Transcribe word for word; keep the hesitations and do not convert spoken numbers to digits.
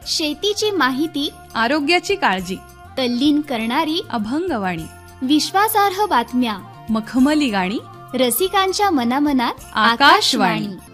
शेतीची माहिती, आरोग्याची काळजी, तल्लीन करणारी अभंगवाणी, विश्वासार्ह बातम्या, मखमली गाणी, रसिकांच्या मनामनात आकाशवाणी.